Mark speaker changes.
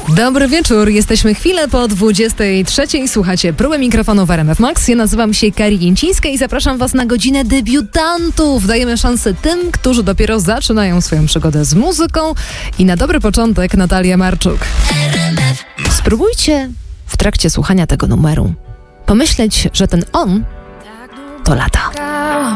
Speaker 1: Dobry wieczór, jesteśmy chwilę po 23:00. Słuchacie próby mikrofonu w RMF Max. Ja nazywam się Kari Jęcińska i zapraszam Was na godzinę debiutantów. Dajemy szansę tym, którzy dopiero zaczynają swoją przygodę z muzyką. I na dobry początek Natalia Marczuk. Spróbujcie w trakcie słuchania tego numeru pomyśleć, że ten on to lata.